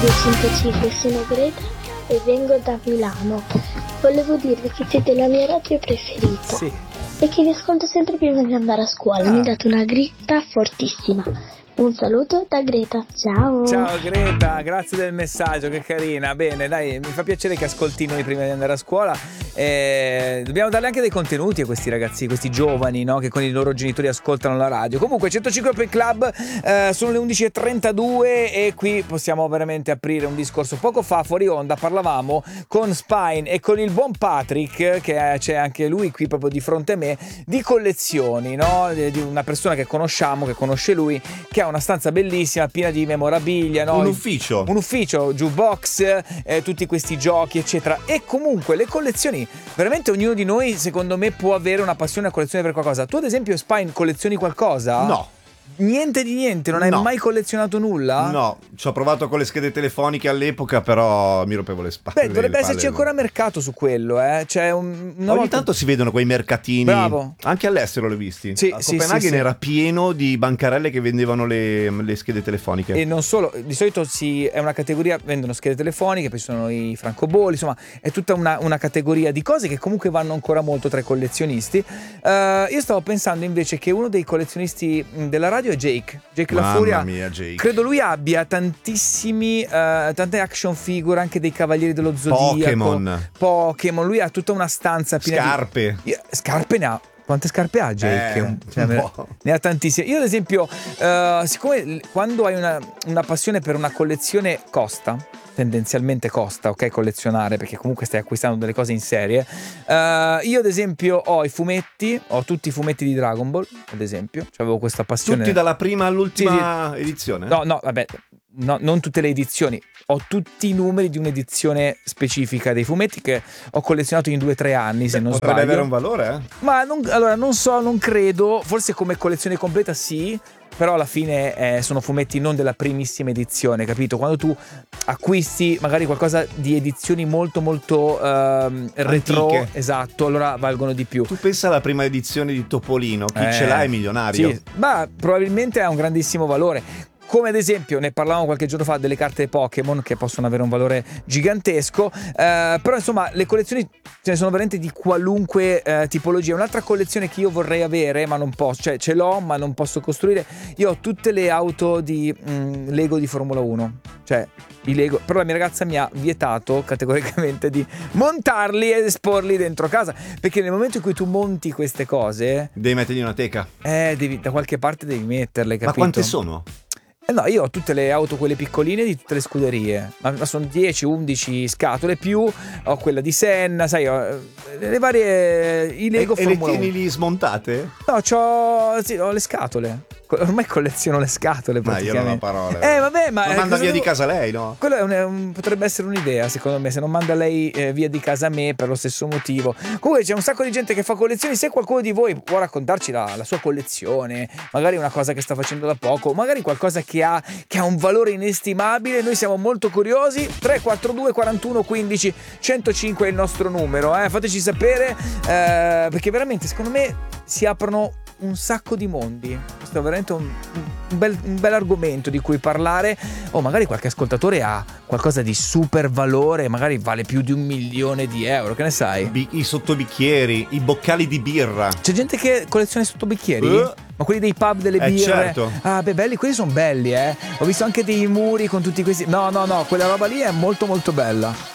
Radio 105, sono Greta e vengo da Milano. Volevo dirvi che siete la mia radio preferita. Sì. E che vi ascolto sempre prima di andare a scuola. Mi date una grinta fortissima. Un saluto da Greta, ciao. Ciao Greta, grazie del messaggio, che carina. Bene, dai, mi fa piacere che ascolti noi prima di andare a scuola. Dobbiamo darle anche dei contenuti a questi ragazzi, questi giovani, no? Che con i loro genitori ascoltano la radio. Comunque 105 Open Club, sono le 11.32 e qui possiamo veramente aprire un discorso. Poco fa fuori onda parlavamo con Spine e con il buon Patrick, che c'è anche lui qui proprio di fronte a me, di collezioni, no? Di una persona che conosciamo, che conosce lui, che ha una stanza bellissima piena di memorabilia, no? Un ufficio, jukebox, tutti questi giochi eccetera. E comunque le collezioni, veramente ognuno di noi secondo me può avere una passione a collezione per qualcosa. Tu ad esempio Spine collezioni qualcosa? No. Niente di niente, non hai mai collezionato nulla? No, ci ho provato con le schede telefoniche all'epoca, però mi rompevo le spalle. Beh, dovrebbe esserci ancora mercato su quello, Cioè ogni tanto si vedono quei mercatini. Bravo. Anche all'estero l'ho visti. Sì, a Copenaghen era pieno di bancarelle che vendevano le schede telefoniche. E non solo, di solito è una categoria, vendono schede telefoniche, poi sono i francobolli, insomma è tutta una categoria di cose che comunque vanno ancora molto tra i collezionisti. Io stavo pensando invece che uno dei collezionisti della radio è Jake La Furia. Mamma mia, Jake. Credo lui abbia tante action figure, anche dei Cavalieri dello Zodiaco, Pokémon. Lui ha tutta una stanza piena di scarpe ne ha. Quante scarpe ha Jake? Ne ha tantissime. Io ad esempio, siccome quando hai una passione per una collezione tendenzialmente costa, ok, collezionare, perché comunque stai acquistando delle cose in serie. Io ad esempio ho tutti i fumetti di Dragon Ball, ad esempio, avevo questa passione. Tutti dalla prima all'ultima edizione? No, vabbè, no, non tutte le edizioni. Ho tutti i numeri di un'edizione specifica dei fumetti che ho collezionato in 2-3 anni, se non sbaglio. Potrebbe avere un valore, Ma non so, non credo. Forse come collezione completa sì, però alla fine sono fumetti non della primissima edizione, capito? Quando tu acquisti magari qualcosa di edizioni molto molto retro, antiche. Esatto, allora valgono di più. Tu pensa alla prima edizione di Topolino, chi ce l'ha è milionario. Sì, ma probabilmente ha un grandissimo valore. Come ad esempio, ne parlavamo qualche giorno fa delle carte Pokémon, che possono avere un valore gigantesco, però insomma le collezioni ce ne sono veramente di qualunque tipologia. Un'altra collezione che io vorrei avere, ma non posso, cioè ce l'ho ma non posso costruire, io ho tutte le auto di Lego di Formula 1, cioè i Lego, però la mia ragazza mi ha vietato categoricamente di montarli ed esporli dentro casa, perché nel momento in cui tu monti queste cose devi mettergli una teca, da qualche parte devi metterle, capito? Ma quante sono? No, io ho tutte le auto, quelle piccoline di tutte le scuderie, ma sono 10-11 scatole, più ho quella di Senna, sai, ho le varie, i Lego Formula 1. E le tieni lì smontate? No, ho le scatole. Ormai colleziono le scatole praticamente. Ma io non ho parole. Vabbè, ma non manda via di casa lei, no? Quello potrebbe essere un'idea, secondo me, se non manda lei via di casa me per lo stesso motivo. Comunque c'è un sacco di gente che fa collezioni. Se qualcuno di voi può raccontarci la sua collezione, magari una cosa che sta facendo da poco, magari qualcosa che ha un valore inestimabile, noi siamo molto curiosi. 342 41 15 105 è il nostro numero, fateci sapere, perché veramente secondo me si aprono un sacco di mondi. Questo è veramente un bel argomento di cui parlare. Magari qualche ascoltatore ha qualcosa di super valore, magari vale più di 1 milione di euro, che ne sai? I sottobicchieri, i boccali di birra. C'è gente che colleziona i sottobicchieri? Ma quelli dei pub, delle birre? Certo. Belli, quelli sono belli, Ho visto anche dei muri con tutti questi. No, quella roba lì è molto molto bella.